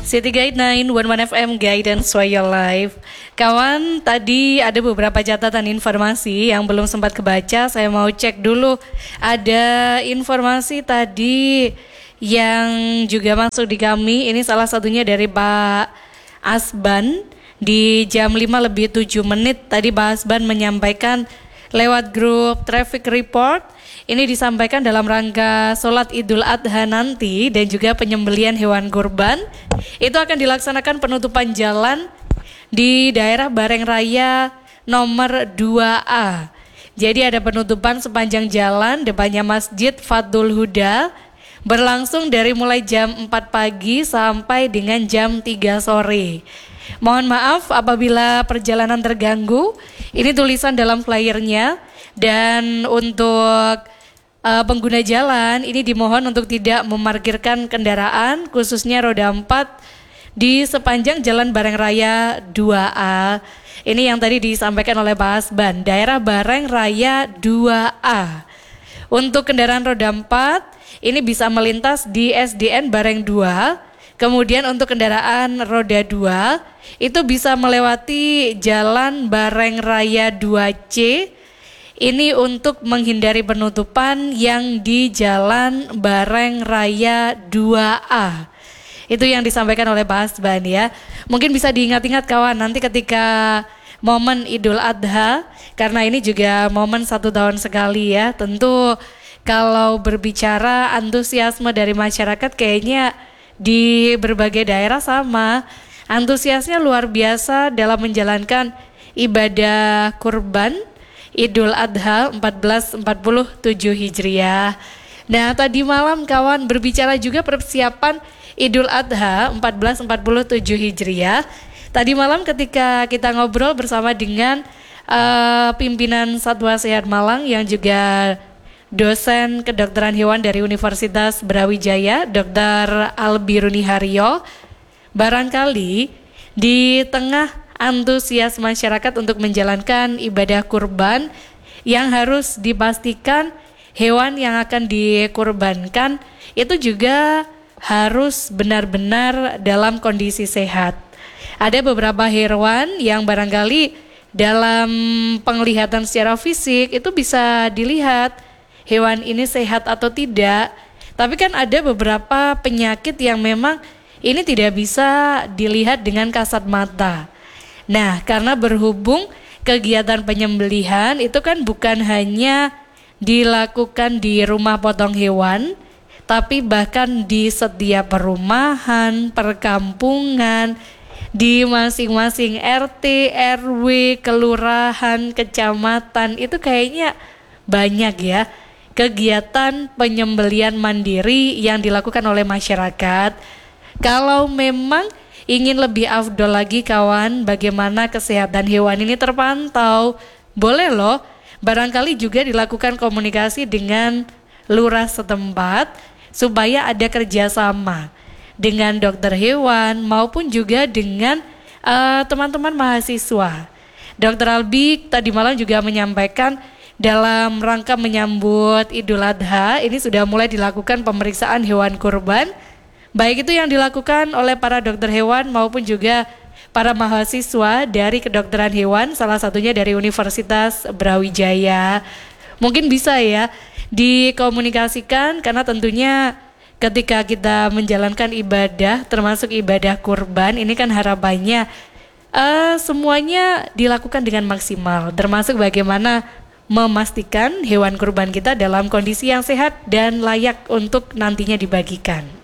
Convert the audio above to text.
City Guide 911 FM Guidance for Your Life. Kawan, tadi ada beberapa catatan informasi yang belum sempat kebaca. Saya mau cek dulu. Ada informasi tadi yang juga masuk di kami. Ini salah satunya dari Pak Asban. Di jam 5:07 tadi Pak Asban menyampaikan lewat grup Traffic Report. Ini disampaikan dalam rangka sholat Idul Adha nanti dan juga penyembelihan hewan kurban. Itu akan dilaksanakan penutupan jalan di daerah Bareng Raya nomor 2A. Jadi ada penutupan sepanjang jalan depannya Masjid Fathul Huda berlangsung dari mulai jam 4 pagi sampai dengan jam 3 sore. Mohon maaf apabila perjalanan terganggu. Ini tulisan dalam flyernya. Dan untuk pengguna jalan ini dimohon untuk tidak memarkirkan kendaraan khususnya roda 4 di sepanjang Jalan Bareng Raya 2A. Ini yang tadi disampaikan oleh Pak Asban, daerah Bareng Raya 2A. Untuk kendaraan roda 4 ini bisa melintas di SDN Bareng 2. Kemudian untuk kendaraan roda 2 itu bisa melewati Jalan Bareng Raya 2C. Ini untuk menghindari penutupan yang di Jalan Bareng Raya 2A. Itu yang disampaikan oleh Pak Asban ya. Mungkin bisa diingat-ingat kawan nanti ketika momen Idul Adha. Karena ini juga momen 1 tahun sekali ya. Tentu kalau berbicara antusiasme dari masyarakat kayaknya di berbagai daerah sama. Antusiasnya luar biasa dalam menjalankan ibadah kurban Idul Adha 1447 Hijriah. Nah tadi malam kawan berbicara juga persiapan Idul Adha 1447 Hijriah. Tadi malam ketika kita ngobrol bersama dengan pimpinan Satwa Sehat Malang yang juga dosen kedokteran hewan dari Universitas Brawijaya, Dr. Albi Runi Haryo. Barangkali di tengah antusias masyarakat untuk menjalankan ibadah kurban yang harus dipastikan hewan yang akan dikurbankan itu juga harus benar-benar dalam kondisi sehat. Ada beberapa hewan yang barangkali dalam penglihatan secara fisik itu bisa dilihat hewan ini sehat atau tidak. Tapi kan ada beberapa penyakit yang memang ini tidak bisa dilihat dengan kasat mata. Nah, karena berhubung kegiatan penyembelihan itu kan bukan hanya dilakukan di rumah potong hewan, tapi bahkan di setiap perumahan, perkampungan, di masing-masing RT, RW, kelurahan, kecamatan, itu kayaknya banyak ya kegiatan penyembelihan mandiri yang dilakukan oleh masyarakat. Kalau memang ingin lebih afdol lagi kawan, bagaimana kesehatan hewan ini terpantau, boleh loh barangkali juga dilakukan komunikasi dengan lurah setempat supaya ada kerjasama dengan dokter hewan maupun juga dengan teman-teman mahasiswa. Dr. Albi tadi malam juga menyampaikan dalam rangka menyambut Idul Adha ini sudah mulai dilakukan pemeriksaan hewan kurban. Baik itu yang dilakukan oleh para dokter hewan maupun juga para mahasiswa dari kedokteran hewan, salah satunya dari Universitas Brawijaya. Mungkin bisa ya dikomunikasikan karena tentunya ketika kita menjalankan ibadah termasuk ibadah kurban ini kan harapannya semuanya dilakukan dengan maksimal, termasuk bagaimana memastikan hewan kurban kita dalam kondisi yang sehat dan layak untuk nantinya dibagikan.